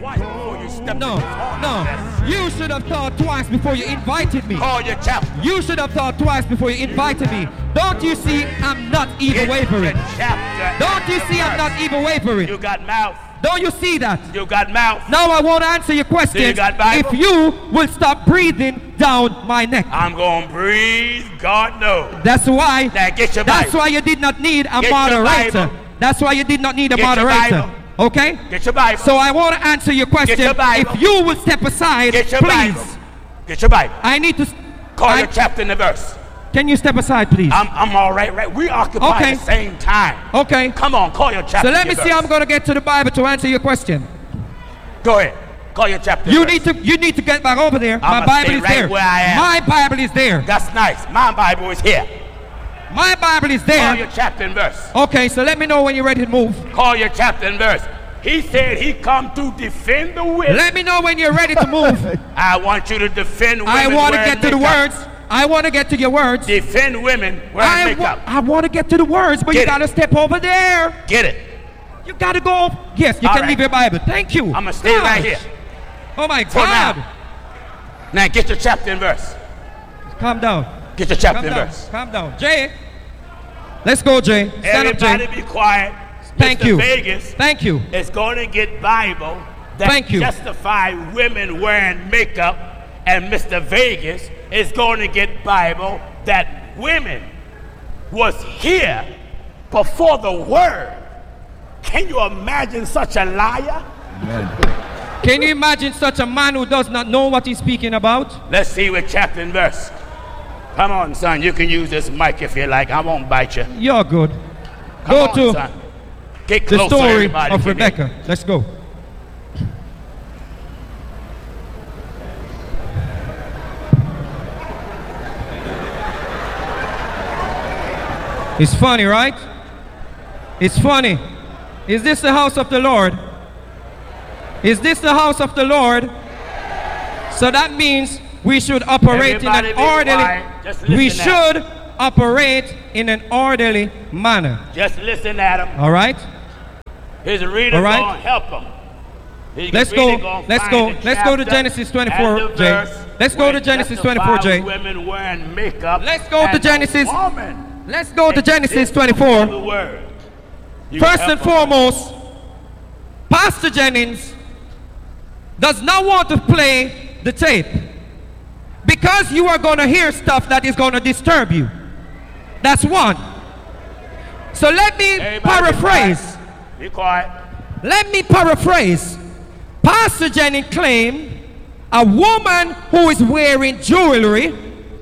twice before you stepped No, in this hall. no. You should have thought twice before you invited me. Call your chapter. You should have thought twice before you invited me. Don't you see I'm not even wavering? Don't you see I'm not even wavering? You got mouth. Don't you see that? You got mouth. Now I want to answer your question. You got Bible? If you will stop breathing down my neck. I'm going to breathe. God knows. That's why. Now get your That's Bible. why you did not need a Get your moderator. Bible. That's why you did not need a Get your moderator. Bible. Okay? Get your Bible. So I want to answer your question. Get your Bible. If you will step aside, Get your please. Bible. Get your Bible. I need to. Call your chapter and the verse. Can you step aside, please? I'm all right. Right. We occupy Okay. the same time. Okay. Come on. Call your chapter. So let me and your see. I'm verse. going to get to the Bible to answer your question. Go ahead. Call your chapter. and You verse. need to get back over there. My I'ma Bible stay is right there. where I am. My Bible is there. That's nice. My Bible is here. My Bible is Call there. your chapter and verse. Okay, so let me know when you're ready to move. Call your chapter and verse. He said he come to defend the women. Let me know when you're ready to move. I want you to defend women. I want to wearing get to the makeup. words. I want to get to your words. Defend women wearing makeup. I want to get to the words, but Get you it. got to step over there. Get it. You got to go. Yes, you All can right. leave your Bible. Thank you. I'm going to stay right here. Oh my For now. God. Now get your chapter and verse. Calm down. Get your chapter Calm and down. verse. Calm down. Jay. Let's go, Jay. Stand up, Everybody Jay. be quiet. Thank Mr. you. Vegas Thank you. is going to get Bible that Thank you. justify women wearing makeup, and Mr. Vegas is going to get Bible that women was here before the word. Can you imagine such a liar? Can you imagine such a man who does not know what he's speaking about? Let's see what chapter and verse. Come on, son. You can use this mic if you like. I won't bite you. You're good. Come Go on, to son. Get the closer, story everybody, of to me. Rebecca. Let's go. It's funny, right? It's funny. Is this the house of the Lord? Is this the house of the Lord? So that means we should operate Everybody in be an orderly. quiet. Just listen We now. should operate in an orderly manner. Just listen at him. All right? His reader All right. gonna help him. His Let's reader go. gonna Let's find go. the Let's go to chapter Genesis 24, and the Jay. verse Let's go where to it Genesis justifies 24, Jay. Women wearing makeup. Let's go to and a Genesis. woman Let's go to Genesis exists 24. before the word. You First help and him. foremost, Pastor Jennings does not want to play the tape because you are going to hear stuff that is going to disturb you. That's one. So let me Everybody paraphrase. Be quiet. Let me paraphrase. Pastor Jennings claimed a woman who is wearing jewelry,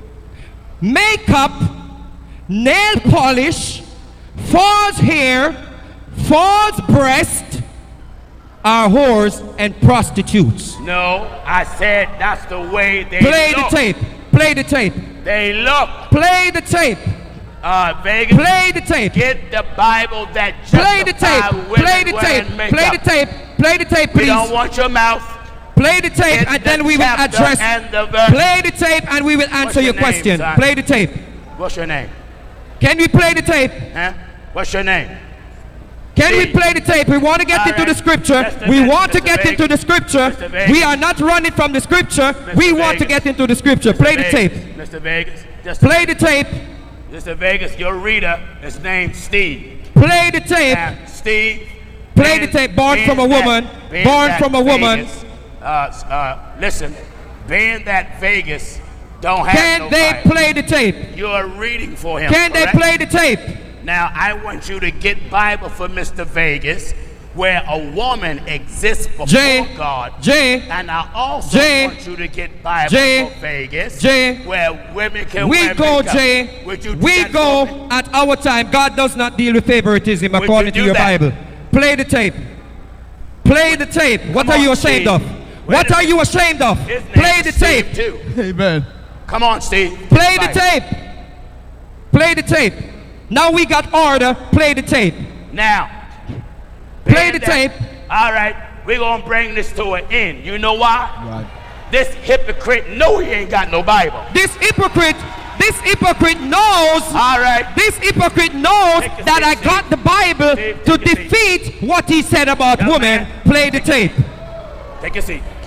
makeup, nail polish, false hair, false breast are whores and prostitutes. No, I said that's the way they Play the look. tape. Play the tape. They look. Play the tape. Vegas. Play the tape. Get the Bible that Play the tape. justify women Play the tape. wearing makeup. Play the tape. Play the tape, We don't please. want your mouth. Play the tape, Get and the then we will chapter address. and the verse. Play the tape, and we will answer your your name, question. son? Play the tape. What's your name? Can we play the tape? Huh? What's your name? Can we Steve. play the tape? We want to get All into right. the scripture. Mr. We Vegas, want to Mr. get Vegas. into the scripture. Mr. Vegas. We are not running from the scripture. We want to Vegas. get into the scripture. Play the tape. Mr. Vegas. Just Play the tape. Mr. Vegas, your reader is named Steve. Play the tape. Now, Steve. Play the tape. Born from a woman. Born from a woman. Listen, being that Vegas don't have Can no they Bible, play the tape? you are reading for him. Can they correct? play the tape? Now, I want you to get Bible for Mr. Vegas, where a woman exists before God. Jay, And I also Jay, want you to get Bible Jay, for Vegas, Jay, where women can we wear go, makeup. Jay. Would you do We that go for me? at our time. God does not deal with favoritism Would according you to do your that? Bible. Play the tape. Play the tape. What Come are you on, ashamed Steve. of? Wait What a are you ashamed of? His name Play is the Steve, tape. too. Amen. Come on, Steve. Play the Bible. tape. Play the tape. Now we got order. Play the tape. Now, Play being the that- tape. All right, we're going to bring this to an end. You know why? Right. This hypocrite know he ain't got no Bible. This hypocrite knows. All right. This hypocrite knows Take a that I seat, got the Bible Steve, to take a seat. defeat what he said about Young women. man. Play the tape. Take a seat.